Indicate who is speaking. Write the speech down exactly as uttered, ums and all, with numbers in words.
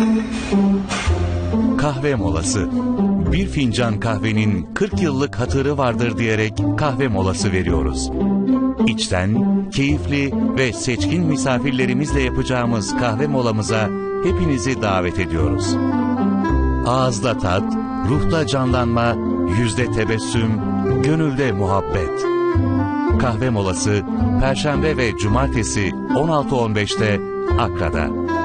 Speaker 1: Kahve molası. Bir fincan kahvenin kırk yıllık hatırı vardır diyerek kahve molası veriyoruz. İçten, keyifli ve seçkin misafirlerimizle yapacağımız kahve molamıza hepinizi davet ediyoruz. Ağızda tat, ruhta canlanma, yüzde tebessüm, gönülde muhabbet. Kahve molası Perşembe ve Cumartesi on altı on beşte Akra'da.